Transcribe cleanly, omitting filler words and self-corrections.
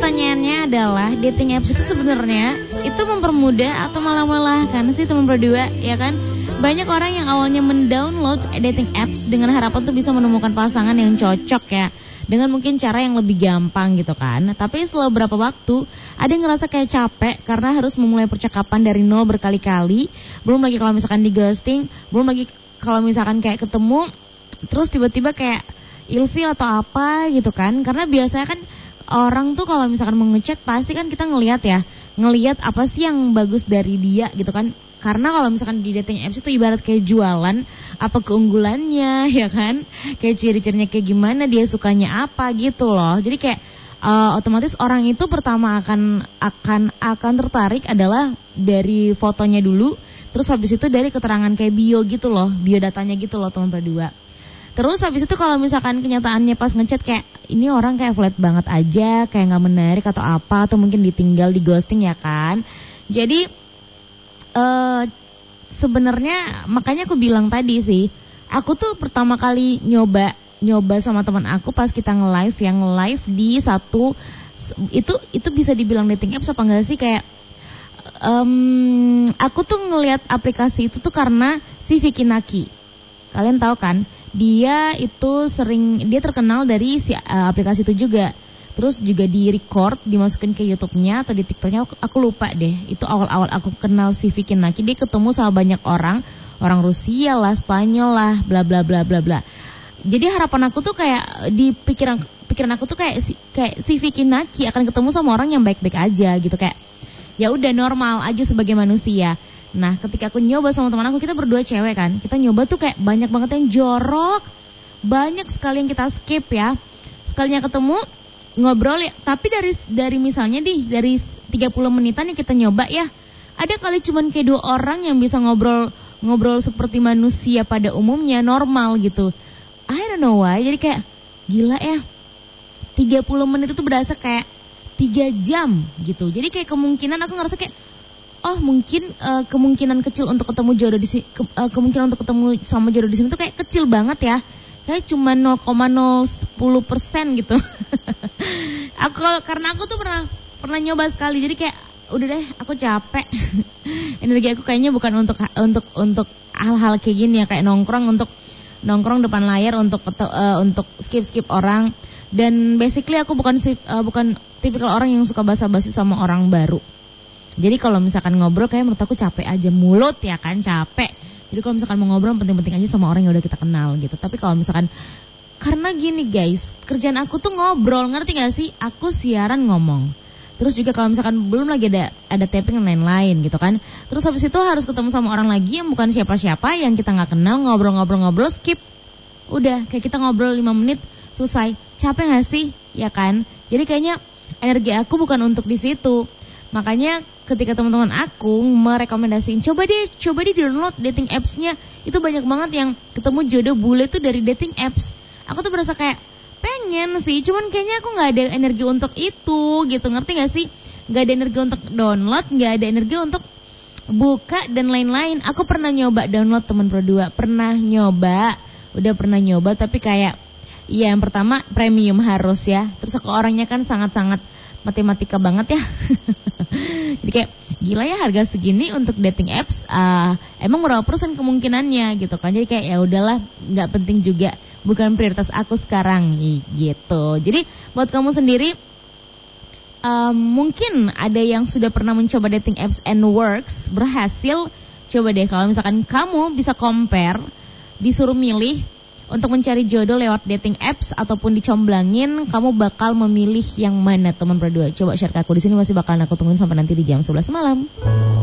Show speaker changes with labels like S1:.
S1: pertanyaannya adalah dating apps itu sebenarnya itu mempermudah atau malah melelahkan sih teman berdua, ya kan? Banyak orang yang awalnya mendownload dating apps dengan harapan tuh bisa menemukan pasangan yang cocok ya, dengan mungkin cara yang lebih gampang gitu kan. Tapi setelah beberapa waktu ada yang ngerasa kayak capek karena harus memulai percakapan dari nol berkali-kali. Belum lagi kalau misalkan di ghosting, belum lagi kalau misalkan kayak ketemu terus tiba-tiba kayak ilfil atau apa gitu kan. Karena biasanya kan orang tuh kalau misalkan mau ngechat pasti kan kita ngelihat apa sih yang bagus dari dia gitu kan. Karena kalau misalkan di dating apps itu ibarat kayak jualan apa keunggulannya, ya kan? Kayak ciri-cirinya kayak gimana, dia sukanya apa gitu loh. Jadi kayak otomatis orang itu pertama akan tertarik adalah dari fotonya dulu, terus habis itu dari keterangan kayak bio gitu loh, biodatanya gitu loh teman berdua. Terus habis itu kalau misalkan kenyataannya pas ngechat kayak ini orang kayak flat banget aja, kayak nggak menarik atau apa, atau mungkin ditinggal, di ghosting ya kan. Jadi sebenarnya makanya aku bilang tadi sih, aku tuh pertama kali nyoba sama teman aku pas kita nge-live di satu itu bisa dibilang dating apps apa enggak sih, kayak aku tuh ngelihat aplikasi itu tuh karena si Vicky Naki. Kalian tahu kan, dia terkenal dari si aplikasi itu juga. Terus juga di record, dimasukin ke YouTube-nya atau di TikTok-nya, aku lupa deh. Itu awal-awal aku kenal si Vicky Naki. Dia ketemu sama banyak orang Rusia lah, Spanyol lah, bla bla bla bla bla. Jadi harapan aku tuh kayak di pikiran aku tuh kayak si Vicky Naki akan ketemu sama orang yang baik-baik aja gitu, kayak ya udah normal aja sebagai manusia. Nah, ketika aku nyoba sama teman aku, kita berdua cewek kan, kita nyoba tuh kayak banyak banget yang jorok, banyak sekali yang kita skip ya. Sekalinya ketemu ngobrol ya, tapi dari misalnya dari 30 menitan yang kita nyoba ya, ada kali cuman kayak 2 orang yang bisa ngobrol seperti manusia pada umumnya, normal gitu. I don't know why, jadi kayak gila ya, 30 menit itu berasa kayak 3 jam gitu. Jadi kayak kemungkinan aku ngerasa kayak mungkin kemungkinan kecil untuk ketemu jodoh di sini, kemungkinan untuk ketemu sama jodoh di sini tuh kayak kecil banget ya. Kayak cuma 0,010% gitu. Karena aku tuh pernah nyoba sekali, jadi kayak udah deh, aku capek. Energi aku kayaknya bukan untuk hal-hal kayak gini ya, kayak nongkrong depan layar untuk skip orang. Dan basically aku bukan tipikal orang yang suka basa-basi sama orang baru. Jadi kalau misalkan ngobrol kayak menurut aku capek aja, mulut ya kan capek. Jadi kalau misalkan mau ngobrol penting-penting aja sama orang yang udah kita kenal gitu. Tapi kalau misalkan, karena gini guys, kerjaan aku tuh ngobrol, ngerti gak sih? Aku siaran ngomong. Terus juga kalau misalkan belum lagi ada taping dan lain-lain gitu kan. Terus habis itu harus ketemu sama orang lagi yang bukan siapa-siapa, yang kita gak kenal, ngobrol, skip. Udah, kayak kita ngobrol 5 menit, selesai. Capek gak sih? Ya kan? Jadi kayaknya energi aku bukan untuk di situ. Makanya ketika teman-teman aku merekomendasiin coba deh download dating apps-nya, itu banyak banget yang ketemu jodoh bule tuh dari dating apps. Aku tuh berasa kayak pengen sih, cuman kayaknya aku nggak ada energi untuk itu gitu, ngerti nggak sih? Nggak ada energi untuk download, nggak ada energi untuk buka dan lain-lain. Aku pernah nyoba download teman berdua, pernah nyoba tapi kayak ya yang pertama premium harus ya. Terus aku orangnya kan sangat-sangat matematika banget ya. Jadi kayak gila ya, harga segini untuk dating apps, emang berapa persen kemungkinannya gitu kan. Jadi kayak ya udahlah, nggak penting juga, bukan prioritas aku sekarang gitu. Jadi buat kamu sendiri, mungkin ada yang sudah pernah mencoba dating apps and works, berhasil. Coba deh kalau misalkan kamu bisa compare, disuruh milih untuk mencari jodoh lewat dating apps ataupun dicomblangin, kamu bakal memilih yang mana teman berdua? Coba share ke aku, di sini masih bakalan aku tungguin sampai nanti di jam 11 malam.